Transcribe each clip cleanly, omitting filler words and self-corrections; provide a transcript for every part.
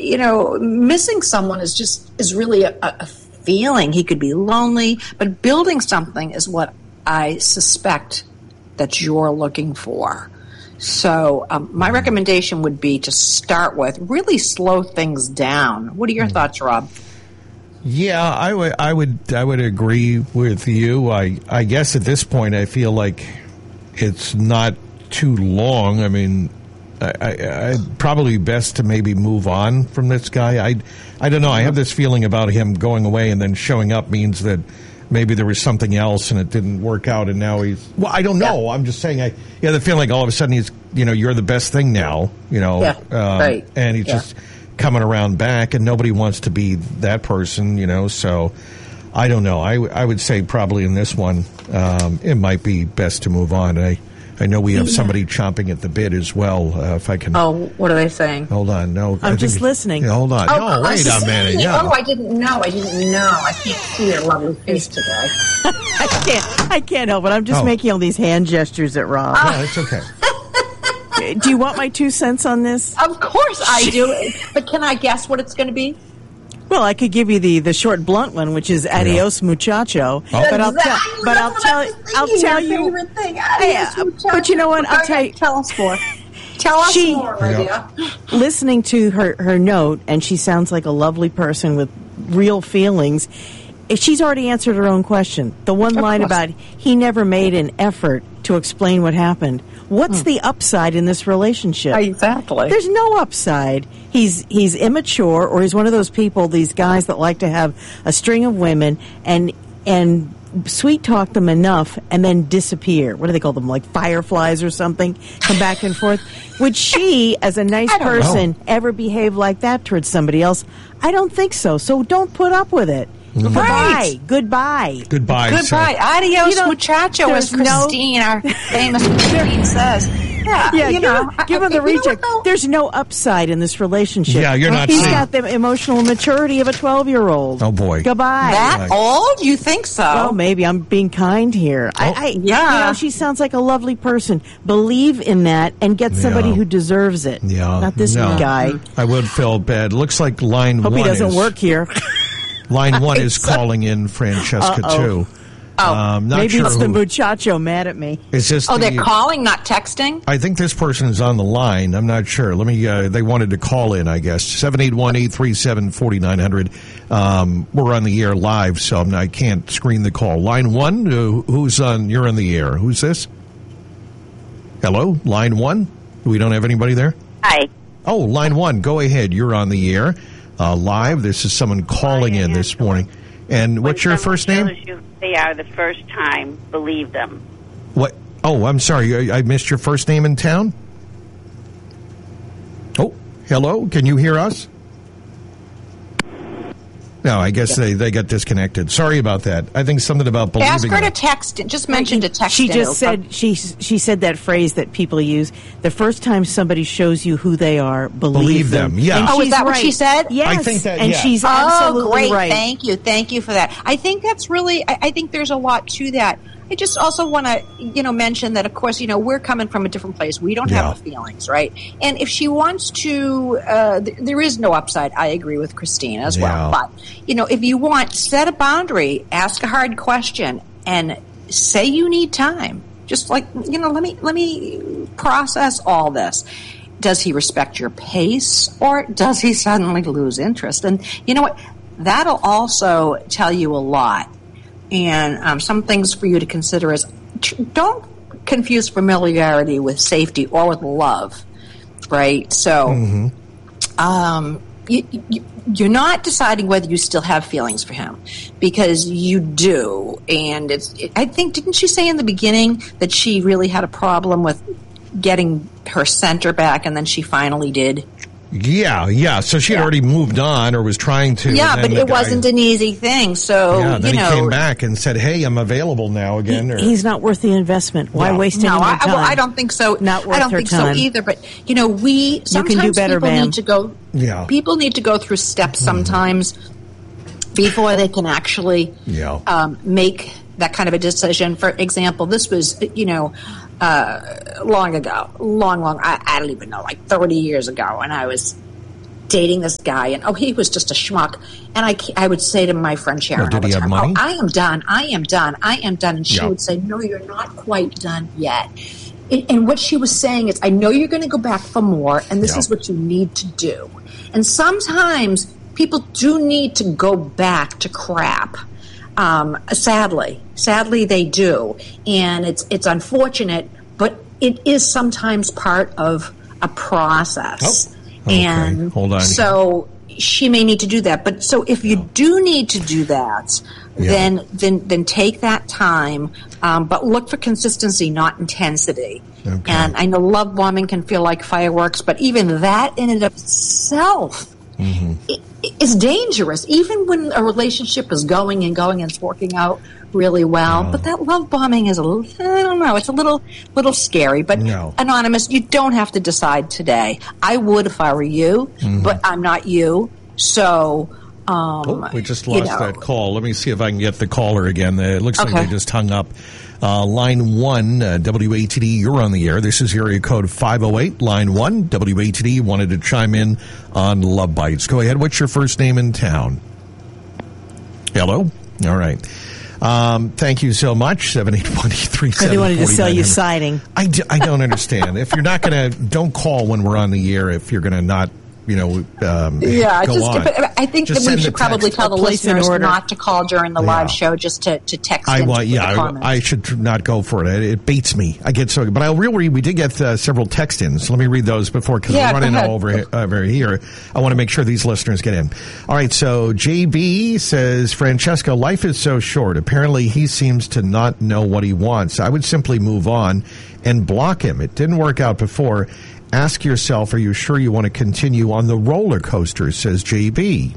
missing someone is really a feeling. He could be lonely, but building something is what I suspect that you're looking for. So my recommendation would be to start with really slow things down. What are your thoughts, Rob? Yeah, I would agree with you. I guess at this point I feel like it's not too long. I mean, I probably best to maybe move on from this guy. I don't know. I have this feeling about him going away and then showing up means that maybe there was something else and it didn't work out, and now he's. Well, I don't know. Yeah. I'm just saying. I have the feeling like all of a sudden he's. You're the best thing now. Right. And he's just coming around back, and nobody wants to be that person. So I don't know. I would say probably in this one, it might be best to move on. I know we have somebody chomping at the bit as well. If I can. Oh, what are they saying? Hold on. No, I'm just listening. Hold on. Oh, wait a minute. Yeah. Oh, I didn't know. I can't see your lovely face today. I can't help it. I'm just making all these hand gestures at Rob. No, it's okay. Do you want my 2 cents on this? Of course I do. But can I guess what it's going to be? Well, I could give you the short, blunt one, which is "Adios, muchacho." Oh. But I'll tell you. But you know what? I'll tell you. Tell us more. Tell us more, Lydia. Listening to her note, and she sounds like a lovely person with real feelings. She's already answered her own question. The one line about he never made an effort to explain what happened. What's the upside in this relationship? Exactly. There's no upside. He's immature, or he's one of those people, these guys that like to have a string of women and sweet talk them enough and then disappear. What do they call them? Like fireflies or something? Come back and forth. Would she, as a nice person, ever behave like that towards somebody else? I don't think so. So don't put up with it. Right. Goodbye. Adios, muchacho, as Christine, our famous Christine, says. Give him the reject. There's no upside in this relationship. Yeah, you're not. He's got the emotional maturity of a 12-year-old. Oh boy. Goodbye. That old? You think so? Well, maybe I'm being kind here. She sounds like a lovely person. Believe in that and get somebody who deserves it. Yeah. Not this guy. I would feel bad. Looks like line Hope 1 he doesn't work here. Line 1 is calling in Francesca too. Maybe sure it's the muchacho mad at me. Is this they're calling, not texting? I think this person is on the line. I'm not sure. Let me. They wanted to call in, I guess. 781-837-4900. We're on the air live, so I can't screen the call. Line 1, who's on? You're on the air. Who's this? Hello, line 1. We don't have anybody there? Hi. Oh, line 1. Go ahead. You're on the air live. This is someone calling in this morning. And what's your first name? They are the first time. Believe them. What? Oh, I'm sorry. I missed your first name in town. Oh, hello. Can you hear us? No, I guess they got disconnected. Sorry about that. I think something about believing. Ask her to text. Just mention to text. She just said she said that phrase that people use. The first time somebody shows you who they are, believe them. Yeah. And is that what she said? Yes. I think that. And she's absolutely great. right. Thank you for that. I think that's really. I think there's a lot to that. I just also want to, mention that, of course, we're coming from a different place. We don't have the feelings, right? And if she wants to, there is no upside. I agree with Christine as well. But, if you want, set a boundary, ask a hard question, and say you need time. Just like, let me process all this. Does he respect your pace, or does he suddenly lose interest? And you know what? That'll also tell you a lot. And some things for you to consider is don't confuse familiarity with safety or with love, right? So you're not deciding whether you still have feelings for him, because you do. And I think, didn't she say in the beginning that she really had a problem with getting her center back, and then she finally did? Yeah. So she had already moved on, or was trying to. Yeah, but it wasn't an easy thing. So, then he came back and said, "Hey, I'm available now again." He's not worth the investment. Why waste any more time? Well, I don't think so. Not worth I don't think so either. But we sometimes you can do better, people ma'am. need to go. Yeah. People need to go through steps sometimes before they can actually make that kind of a decision. For example, this was long ago, long, I don't even know, like 30 years ago, and I was dating this guy, and he was just a schmuck. And I would say to my friend Sharon all the time, I am done, and she would say, no, you're not quite done yet. And what she was saying is, I know you're going to go back for more, and this is what you need to do. And sometimes people do need to go back to crap. Sadly they do, and it's unfortunate, but it is sometimes part of a process. And hold on. So she may need to do that. But so if you do need to do that, then take that time. But look for consistency, not intensity. Okay. And I know love bombing can feel like fireworks, but even that in and of itself is dangerous. Even when a relationship is going and it's working out really well. But that love bombing is I don't know, it's a little scary. But Anonymous, you don't have to decide today. I would if I were you, but I'm not you. So we just lost that call. Let me see if I can get the caller again. It looks like they just hung up. Line 1, WATD, you're on the air. This is area code 508, line 1, WATD. Wanted to chime in on Love Bites. Go ahead. What's your first name in town? Hello? All right. Thank you so much. 781-837-4900. They wanted to sell you siding. I don't understand. If you're not going to, don't call when we're on the air if you're going to not, go on. I think that we should probably tell the listeners not to call during the live show, just to text. I should not go for it. It baits me. I get so. But we did get several text-ins. Let me read those before, because we're running over here. I want to make sure these listeners get in. All right. So JB says, Francesca, life is so short. Apparently, he seems to not know what he wants. I would simply move on and block him. It didn't work out before. Ask yourself, are you sure you want to continue on the roller coaster, says JB.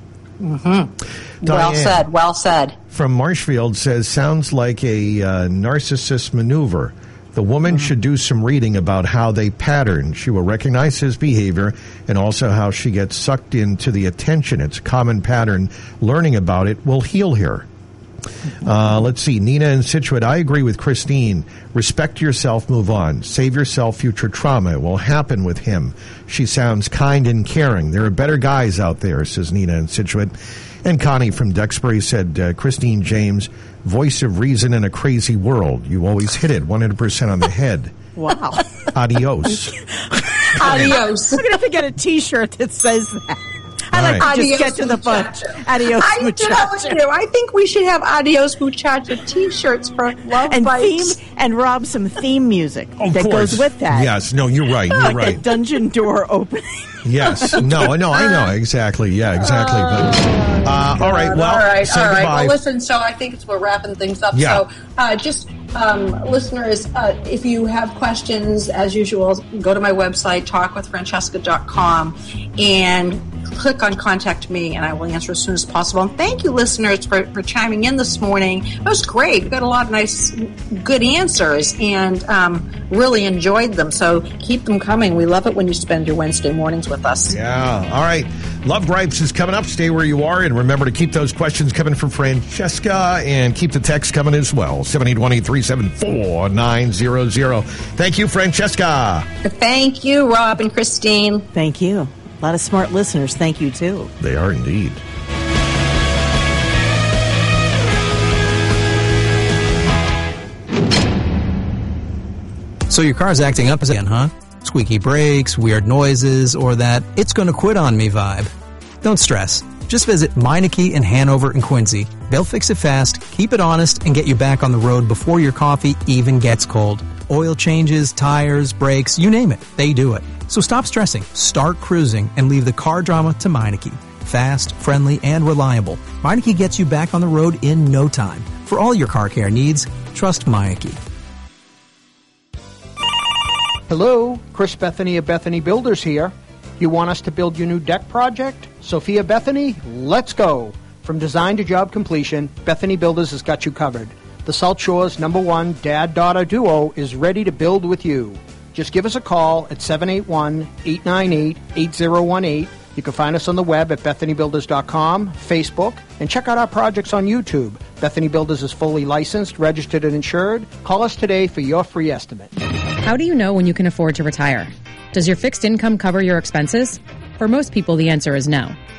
Diane, well said. From Marshfield says, sounds like a narcissist maneuver. The woman should do some reading about how they pattern. She will recognize his behavior and also how she gets sucked into the attention. It's a common pattern. Learning about it will heal her. Let's see. Nina in Scituate, I agree with Christine. Respect yourself, move on. Save yourself future trauma. It will happen with him. She sounds kind and caring. There are better guys out there, says Nina in Scituate. And Connie from Duxbury said, Christine James, voice of reason in a crazy world. You always hit it 100% on the head. Wow. Adios. Adios. I'm going to have to get a T-shirt that says that. I like to just get to the punch. Adios, muchacho. I think we should have Adios, muchacho T-shirts for Love Bites. And Rob, some theme music that goes with that. Yes, no, you're right. You're right. That dungeon door opening. Yes. No, I know. Exactly. Yeah, exactly. All right. Well, all right. Goodbye. Well, listen, so I think we're wrapping things up. Yeah. So listeners, if you have questions, as usual, go to my website, talkwithfrancesca.com, and click on Contact Me, and I will answer as soon as possible. And thank you, listeners, for chiming in this morning. It was great. We got a lot of nice, good answers, and really enjoyed them. So keep them coming. We love it when you spend your Wednesday mornings with us. Yeah. All right. Love Gripes is coming up. Stay where you are, and remember to keep those questions coming from Francesca, and keep the text coming as well. 781-837-4900. Thank you, Francesca. Thank you, Rob and Christine. Thank you. A lot of smart listeners. Thank you, too. They are indeed. So your car's acting up again, huh? Squeaky brakes, weird noises, or that it's going to quit on me vibe. Don't stress. Just visit Meineke in Hanover and Quincy. They'll fix it fast, keep it honest, and get you back on the road before your coffee even gets cold. Oil changes, tires, brakes, you name it, they do it. So stop stressing, start cruising, and leave the car drama to Meineke. Fast, friendly, and reliable. Meineke gets you back on the road in no time. For all your car care needs, trust Meineke. Hello, Chris Bethany of Bethany Builders here. You want us to build your new deck project? Sophia Bethany, let's go. From design to job completion, Bethany Builders has got you covered. The South Shore's #1 dad-daughter duo is ready to build with you. Just give us a call at 781-898-8018. You can find us on the web at BethanyBuilders.com, Facebook, and check out our projects on YouTube. Bethany Builders is fully licensed, registered, and insured. Call us today for your free estimate. How do you know when you can afford to retire? Does your fixed income cover your expenses? For most people, the answer is no.